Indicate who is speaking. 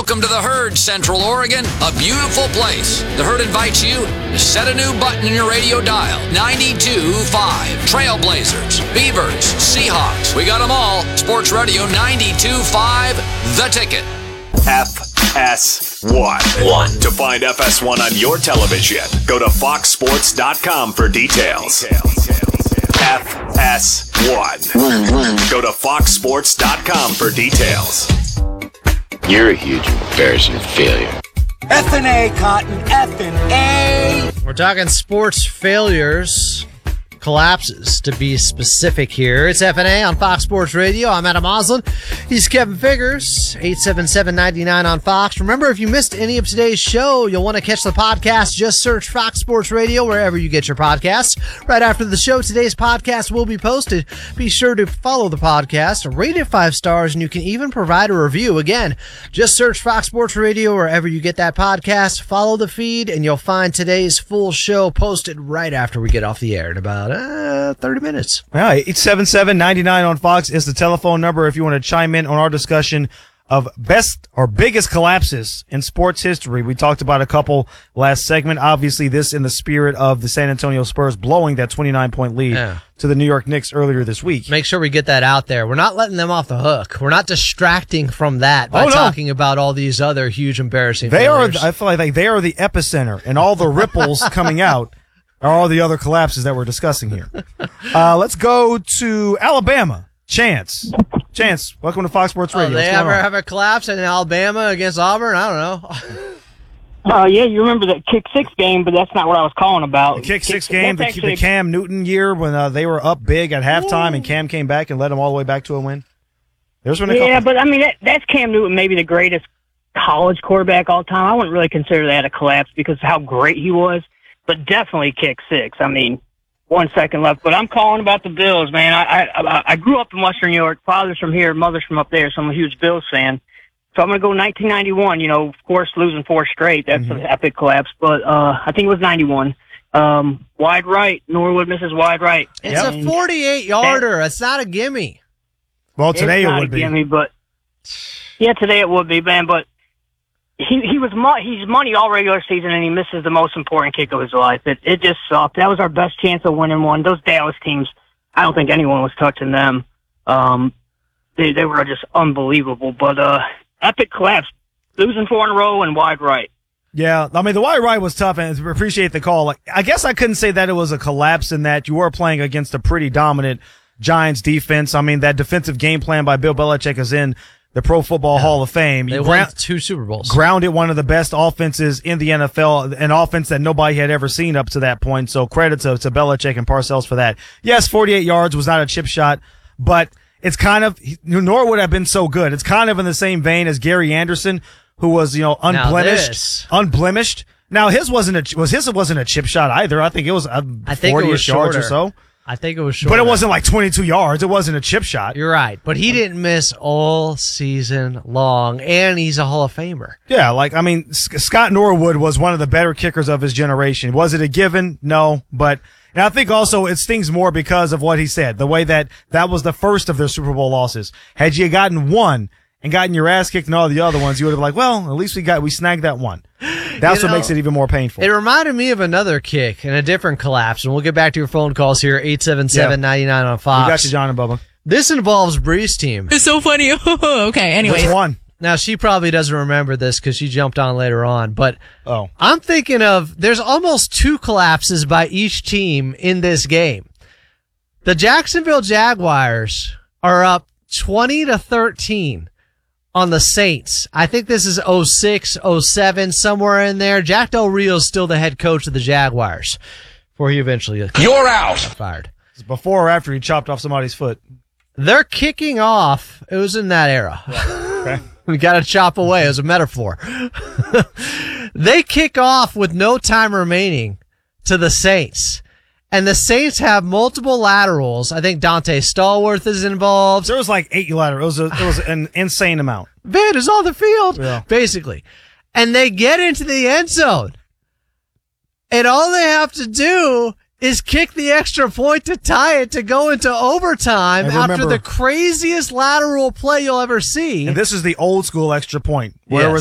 Speaker 1: Welcome to the Herd, Central Oregon, a beautiful place. The Herd invites you to set a new button in your radio dial. 92.5. Trailblazers, Beavers, Seahawks. We got them all. Sports Radio 92.5, The Ticket.
Speaker 2: FS1. To find FS1 on your television, go to foxsports.com for details. FS1. Go to foxsports.com for details.
Speaker 3: You're a huge embarrassing failure.
Speaker 4: F&A, Cotton, F&A.
Speaker 5: We're talking sports failures, collapses to be specific here. It's F&A on Fox Sports Radio. I'm Adam Oslin. He's Kevin Figures, 877-99 on Fox. Remember, if you missed any of today's show, you'll want to catch the podcast. Just search Fox Sports Radio wherever you get your podcasts. Right after the show, today's podcast will be posted. Be sure to follow the podcast, rate it 5 stars, and you can even provide a review. Again, just search Fox Sports Radio wherever you get that podcast. Follow the feed, and you'll find today's full show posted right after we get off the air in about 30 minutes.
Speaker 6: All right, 877-99 on Fox is the telephone number if you want to chime in on our discussion of best or biggest collapses in sports history. We talked about a couple last segment. Obviously, this in the spirit of the San Antonio Spurs blowing that 29-point lead to the New York Knicks earlier this week.
Speaker 5: Make sure we get that out there. We're not letting them off the hook. We're not distracting from that by talking about all these other huge embarrassing failures.
Speaker 6: I feel like they are the epicenter, and all the ripples coming out are all the other collapses that we're discussing here. Let's go to Alabama. Chance, welcome to Fox Sports Radio.
Speaker 5: They ever have a collapse in Alabama against Auburn? I don't know.
Speaker 7: Yeah, you remember the kick six game, but that's not what I was calling about.
Speaker 6: The kick six game, the Cam Newton year when they were up big at halftime and Cam came back and led them all the way back to a win. There's been a couple.
Speaker 7: Yeah, but I mean, that's Cam Newton, maybe the greatest college quarterback all time. I wouldn't really consider that a collapse because of how great he was, but definitely kick six. I mean, 1 second left, but I'm calling about the Bills, man. I grew up in Western New York. Father's from here, mother's from up there, so I'm a huge Bills fan. So I'm going to go 1991. You know, of course, losing 4 straight. That's an epic collapse, but I think it was 91. Wide right. Norwood misses wide right.
Speaker 5: It's a 48-yarder. It's not a gimme.
Speaker 6: Well, today it would be.
Speaker 7: Gimme, but yeah, today it would be, man. But he's money all regular season, and he misses the most important kick of his life. It just sucked. That was our best chance of winning one. Those Dallas teams, I don't think anyone was touching them. They were just unbelievable. But epic collapse, losing 4 in a row and wide right.
Speaker 6: Yeah, I mean, the wide right was tough, and I appreciate the call. Like, I guess I couldn't say that it was a collapse in that you were playing against a pretty dominant Giants defense. I mean, that defensive game plan by Bill Belichick is in the Pro Football Hall of Fame.
Speaker 5: They won 2 Super Bowls.
Speaker 6: Grounded one of the best offenses in the NFL, an offense that nobody had ever seen up to that point. So credit to Belichick and Parcells for that. Yes, 48 yards was not a chip shot, but it's kind of, nor would have been so good. It's kind of in the same vein as Gary Anderson, who was, unblemished. Now his wasn't a chip shot either. I think it was 40-ish yards or so.
Speaker 5: I think it was short.
Speaker 6: But it wasn't like 22 yards. It wasn't a chip shot.
Speaker 5: You're right. But he didn't miss all season long, and he's a Hall of Famer.
Speaker 6: Yeah, like, I mean, Scott Norwood was one of the better kickers of his generation. Was it a given? No. But and I think also it stings more because of what he said, the way that was the first of their Super Bowl losses. Had you gotten one and gotten your ass kicked in all the other ones, you would have been like, well, at least we snagged that one. That's what makes it even more painful.
Speaker 5: It reminded me of another kick and a different collapse, and we'll get back to your phone calls here, 877-99 on Fox.
Speaker 6: We got you, John and Bubba.
Speaker 5: This involves Bree's team.
Speaker 8: It's so funny. Okay, anyway.
Speaker 6: Which one?
Speaker 5: Now, she probably doesn't remember this because she jumped on later on, but I'm thinking of, there's almost 2 collapses by each team in this game. The Jacksonville Jaguars are up 20-13. on the Saints. I think this is 06, 07, somewhere in there. Jack Del Rio's still the head coach of the Jaguars before he eventually
Speaker 1: You're out.
Speaker 5: Fired.
Speaker 6: It's before or after he chopped off somebody's foot?
Speaker 5: They're kicking off. It was in that era.
Speaker 6: Yeah. Okay.
Speaker 5: We got to chop away. It was a metaphor. They kick off with no time remaining to the Saints. And the Saints have multiple laterals. I think Dante Stallworth is involved.
Speaker 6: There was like 8 laterals. It was an insane amount.
Speaker 5: Van is on the field, basically. And they get into the end zone. And all they have to do is kick the extra point to tie it to go into overtime after the craziest lateral play you'll ever see.
Speaker 6: And this is the old school extra point, where
Speaker 5: yes.
Speaker 6: it was